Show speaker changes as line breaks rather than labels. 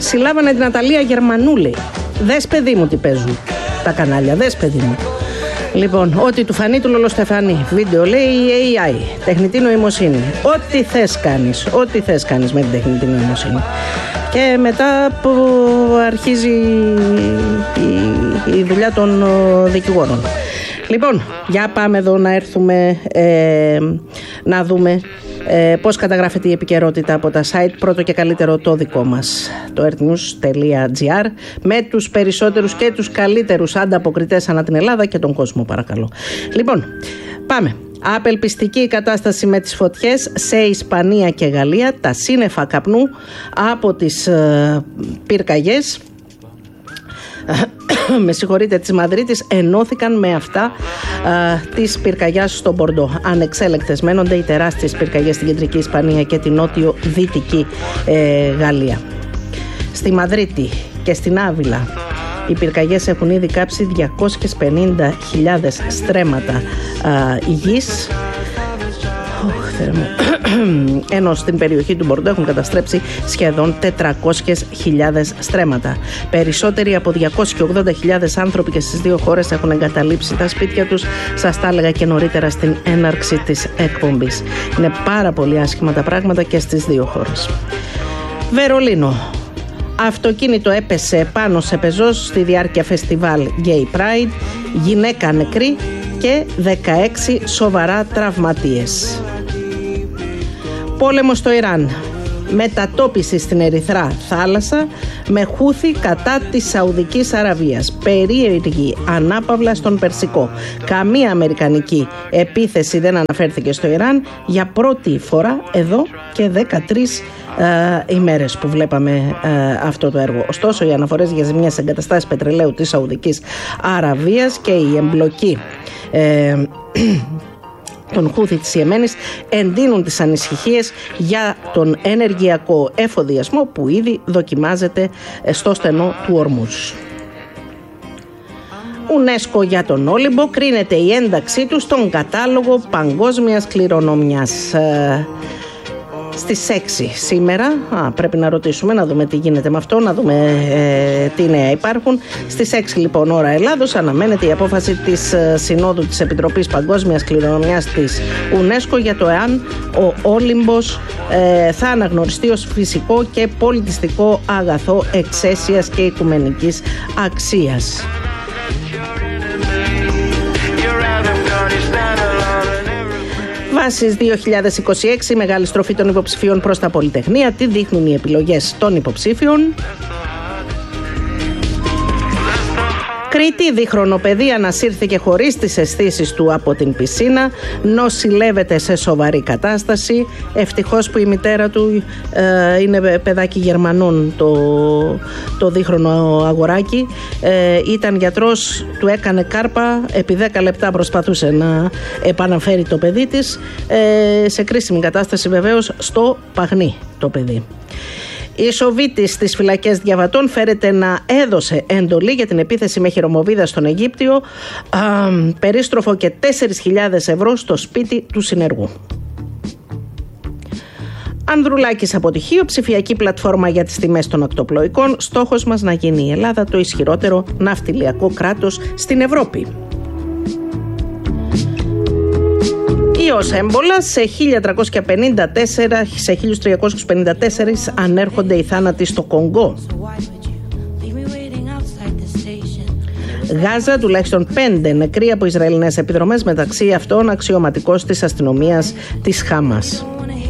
συλλάβανε την Αταλία Γερμανούλη. Δες παιδί μου τι παίζουν τα κανάλια, δες παιδί μου. Λοιπόν, ό,τι του φανεί του Λολοστεφανή. Βίντεο λέει AI, τεχνητή νοημοσύνη. Ό,τι θες κάνεις με την τεχνητή νοημοσύνη. Και μετά που αρχίζει η δουλειά των δικηγόρων. Λοιπόν, για πάμε εδώ να έρθουμε να δούμε πώς καταγράφεται η επικαιρότητα από τα site. Πρώτο και καλύτερο το δικό μας, το earthnews.gr, με τους περισσότερους και τους καλύτερους ανταποκριτές ανά την Ελλάδα και τον κόσμο, παρακαλώ. Λοιπόν, πάμε. Απελπιστική η κατάσταση με τις φωτιές σε Ισπανία και Γαλλία. Τα σύννεφα καπνού από τις πυρκαγιές της Μαδρίτης ενώθηκαν με αυτά της πυρκαγιάς στο Μπορντό. Ανεξέλεκτες μένονται οι τεράστιες πυρκαγιές στην κεντρική Ισπανία και την νότιο-δυτική Γαλλία. Στη Μαδρίτη και στην Άβυλα οι πυρκαγιές έχουν ήδη κάψει 250.000 στρέμματα γης. Ενώ στην περιοχή του Μπορντό έχουν καταστρέψει σχεδόν 400.000 στρέμματα. Περισσότεροι από 280.000 άνθρωποι και στις δύο χώρες έχουν εγκαταλείψει τα σπίτια τους. Σας τα έλεγα και νωρίτερα στην έναρξη της εκπομπής. Είναι πάρα πολύ άσχημα τα πράγματα και στις δύο χώρες. Βερολίνο. Αυτοκίνητο έπεσε πάνω σε πεζό στη διάρκεια φεστιβάλ Gay Pride. Γυναίκα νεκρή και 16 σοβαρά τραυματίες. Πόλεμο στο Ιράν. Μετατόπιση στην Ερυθρά θάλασσα με Χούθη κατά της Σαουδικής Αραβίας. Περίεργη ανάπαυλα στον Περσικό. Καμία αμερικανική επίθεση δεν αναφέρθηκε στο Ιράν για πρώτη φορά εδώ και 13 ημέρες που βλέπαμε αυτό το έργο. Ωστόσο, οι αναφορές για ζημιές σε εγκαταστάσεις πετρελαίου της Σαουδικής Αραβίας και η εμπλοκή των Χούθη της Ιεμένης εντείνουν τις ανησυχίες για τον ενεργειακό εφοδιασμό που ήδη δοκιμάζεται στο στενό του Ορμούζ. UNESCO για τον Όλυμπο, κρίνεται η ένταξή του στον κατάλογο παγκόσμιας κληρονομιάς. Στις 6 σήμερα, πρέπει να ρωτήσουμε, να δούμε τι γίνεται με αυτό, να δούμε τι νέα υπάρχουν. Στις 6 λοιπόν ώρα Ελλάδος αναμένεται η απόφαση της Συνόδου της Επιτροπής Παγκόσμιας Κληρονομιάς της UNESCO για το εάν ο Όλυμπος θα αναγνωριστεί ως φυσικό και πολιτιστικό αγαθό εξαίσιας και οικουμενικής αξίας. Βάσεις 2026, μεγάλη στροφή των υποψηφίων προς τα Πολυτεχνεία. Τι δείχνουν οι επιλογές των υποψήφιων? Κρήτη, δίχρονο παιδί ανασύρθηκε χωρίς τις αισθήσεις του από την πισίνα. Νοσηλεύεται σε σοβαρή κατάσταση. Ευτυχώς που η μητέρα του είναι παιδάκι Γερμανών, το δίχρονο αγοράκι. Ήταν γιατρός, του έκανε κάρπα. Επί 10 λεπτά προσπαθούσε να επαναφέρει το παιδί της. Σε κρίσιμη κατάσταση βεβαίως στο Παγνί το παιδί. Η Σοβίτης στις φυλακές διαβατών φέρεται να έδωσε εντολή για την επίθεση με χειρομοβίδα στον Αιγύπτιο, περίστροφο και 4.000 ευρώ στο σπίτι του συνεργού. Ανδρουλάκης αποτυχίο, ψηφιακή πλατφόρμα για τις τιμές των ακτοπλοϊκών. Στόχος μας να γίνει η Ελλάδα το ισχυρότερο ναυτιλιακό κράτος στην Ευρώπη. Ιός έμπολα, σε 1.354 ανέρχονται οι θάνατοι στο Κονγκό. Γάζα, τουλάχιστον 5 νεκροί από Ισραηλινές επιδρομές, μεταξύ αυτών αξιωματικός της αστυνομίας της Χαμάς.